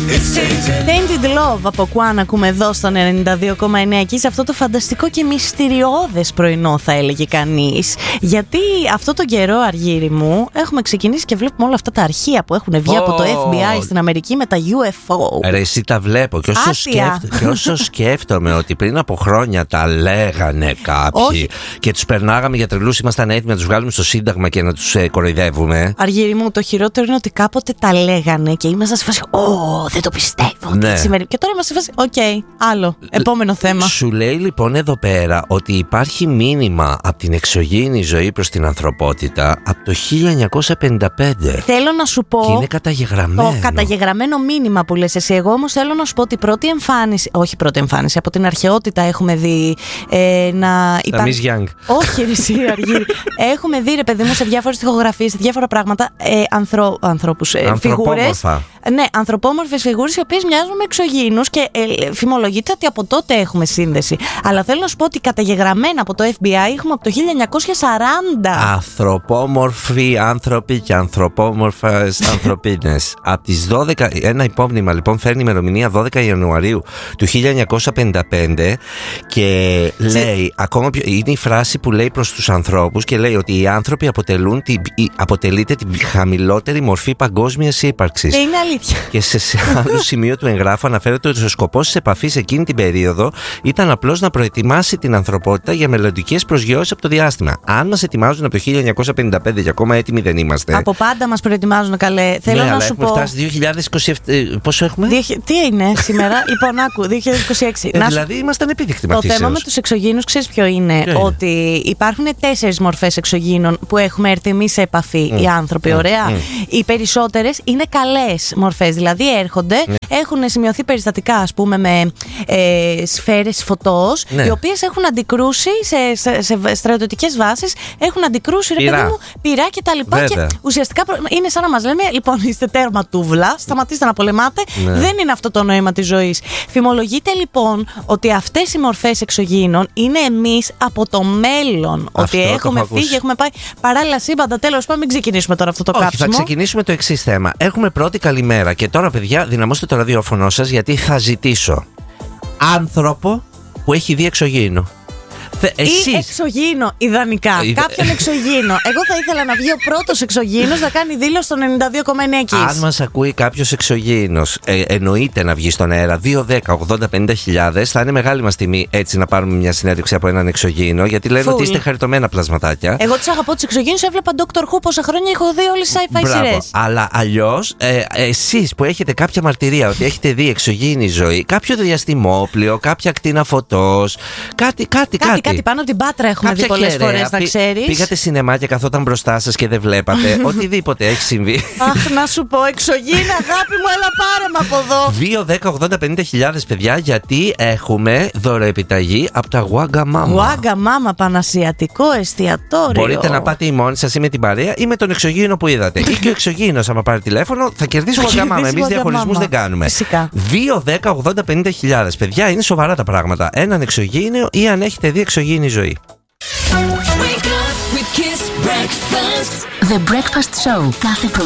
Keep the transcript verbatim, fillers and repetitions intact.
Tainted Love από Quan ακούμε εδώ στον ενενήντα δύο κόμμα εννέα και σε αυτό το φανταστικό και μυστηριώδες πρωινό, θα έλεγε κανείς. Γιατί αυτό το καιρό, Αργύρι μου, έχουμε ξεκινήσει και βλέπουμε όλα αυτά τα αρχεία που έχουν βγει oh. από το Εφ Μπι Άι στην Αμερική με τα γιου εφ ο. Ρε, εσύ τα βλέπω. Και όσο, σκέφτο, και όσο σκέφτομαι ότι πριν από χρόνια τα λέγανε κάποιοι Όχι. και τους περνάγαμε για τρελούς, ήμασταν έτοιμοι να τους βγάλουμε στο Σύνταγμα και να τους ε, κοροϊδεύουμε. Αργύρι μου, το χειρότερο είναι ότι κάποτε τα λέγανε και ήμασταν σε φάση Ω, δεν το πιστεύω. Ναι. Και τώρα είμαστε σε φάση Οκ, okay, άλλο. Επόμενο θέμα. Σου λέει λοιπόν εδώ πέρα ότι υπάρχει μήνυμα από την εξωγήινη ζωή προς την ανθρωπότητα από το χίλια εννιακόσια πενήντα πέντε. Θέλω να σου πω. Και είναι καταγεγραμμένο. Το καταγεγραμμένο μήνυμα που λες εσύ. Εγώ όμως θέλω να σου πω ότι πρώτη εμφάνιση. Όχι πρώτη εμφάνιση. Από την αρχαιότητα έχουμε δει ε, να υπάρχει. Τα Miss Young. Όχι, εσύ, Αργύρι. Έχουμε δει, ρε παιδί μου, σε διάφορες τοιχογραφίες, σε διάφορα πράγματα ε, ανθρω... ανθρώπους. Ε, φιγούρες. Ναι, ανθρωπόμορφες φιγούρες οι οποίες μοιάζουν με εξωγήινους και ε, φημολογείται ότι από τότε έχουμε σύνδεση. Αλλά θέλω να σου πω ότι καταγεγραμμένα από το Εφ Μπι Άι έχουμε από το χίλια εννιακόσια σαράντα. Ανθρωπόμορφοι άνθρωποι και ανθρωπόμορφες ανθρωπίνες. Από τις δώδεκα, ένα υπόμνημα λοιπόν φέρνει ημερομηνία δώδεκα Ιανουαρίου του χίλια εννιακόσια πενήντα πέντε και λέει, ακόμα πιο, είναι η φράση που λέει προς τους ανθρώπους και λέει ότι οι άνθρωποι αποτελούν την, αποτελείται την χαμηλότερη μορφή παγκόσμιας ύπαρξης. Και είναι αλήθεια. Και σε, σε άλλο σημείο του εγγράφου αναφέρεται ότι ο σκοπός της επαφής εκείνη την περίοδο ήταν απλώς να προετοιμάσει την ανθρωπότητα για μελλοντικές προσγειώσεις από το διάστημα. Αν μας ετοιμάζουν από το χίλια εννιακόσια πενήντα πέντε και ακόμα έτοιμοι δεν είμαστε. Από πάντα μας προετοιμάζουν, καλέ. Θέλω ναι, να αλλά σου έχουμε πω. Φτάσει δύο χιλιάδες είκοσι επτά. Πόσο έχουμε? Τι είναι σήμερα? Λοιπόν, άκου, δύο χιλιάδες είκοσι έξι. Ε, δηλαδή ήμασταν επίδεικτοι Το θέμα με τους εξωγήινους, ξέρεις ποιο είναι? Yeah. Ότι υπάρχουν τέσσερις μορφές εξωγήινων που έχουμε έρθει εμείς σε επαφή mm. οι άνθρωποι. Mm. Ωραία. Mm. Οι περισσότερες είναι καλές μορφές. Δηλαδή έρχονται, mm. έχουν σημειωθεί περιστατικά, ας πούμε, με ε, σφαίρες φωτός, mm. οι οποίες έχουν αντικρούσει σε, σε, σε στρατιωτικές βάσεις, έχουν αντικρούσει ρε παιδί μου πυρά και τα λοιπά. Και ουσιαστικά είναι σαν να μας λένε, λοιπόν, είστε τέρμα τούβλα, σταματήστε να πολεμάτε. Mm. Δεν είναι αυτό το νόημα της ζωής. Φημολογείται λοιπόν ότι αυτές οι μορφές εξωγήινων είναι εμείς από το μέλλον. Αυτό ότι έχουμε φύγει, έχουμε πάει παράλληλα σύμπαντα. Τέλος πάντων, μην ξεκινήσουμε τώρα αυτό το Όχι, κάψιμο. Θα ξεκινήσουμε το εξής θέμα. Έχουμε πρώτη καλημέρα και τώρα, παιδιά, δυναμώστε το ραδιόφωνο σας γιατί θα ζητήσω άνθρωπο που έχει δει εξωγήινο. Εσείς. Ή εξωγήινο, ιδανικά. Είδε... Κάποιον εξωγήινο. Εγώ θα ήθελα να βγει ο πρώτος εξωγήινος να κάνει δήλωση στον ενενήντα δύο κόμμα εννέα. Αν μας ακούει κάποιος εξωγήινος, ε, εννοείται να βγει στον αέρα δύο δέκα ογδόντα πενήντα χιλιάδες. Θα είναι μεγάλη μας τιμή έτσι να πάρουμε μια συνέντευξη από έναν εξωγήινο, γιατί λένε Φουλ. ότι είστε χαριτωμένα πλασματάκια. Εγώ τους αγαπώ τους εξωγήινους, έβλεπα Doctor Who πόσα χρόνια, έχω δει όλες τις sci-fi σειρές. Αλλά αλλιώς, ε, εσείς που έχετε κάποια μαρτυρία ότι έχετε δει εξωγήινη ζωή, κάποιο διαστημόπλιο, κάποια ακτίνα φωτός, κάτι, κάτι, κάτι. Κάτι πάνω από την Πάτρα έχουμε κάποια δει πολλές φορές, να ξέρεις. Πήγατε σινεμά και καθόταν μπροστά σας και δεν βλέπατε. Οτιδήποτε έχει συμβεί. Αχ, να σου πω, εξωγήινα, αγάπη μου, έλα πάρε με από εδώ. δύο δέκα ογδόντα πενήντα χιλιάδες, παιδιά, γιατί έχουμε δωροεπιταγή από τα Wagamama. Wagamama, πανασιατικό εστιατόριο. Μπορείτε να πάτε ή μόνοι σας ή με την παρέα ή με τον εξωγήινο που είδατε. Ή και ο εξωγήινος, άμα πάρει τηλέφωνο, θα κερδίσει Wagamama. Εμείς διαχωρισμούς δεν κάνουμε. Φυσικά. δύο δέκα ογδόντα πενήντα χιλιάδες, παιδιά, είναι σοβαρά τα πράγματα. Έναν εξωγήινο ή αν έχετε δει εξωγήινη ζωή. The Breakfast Show. Κάθε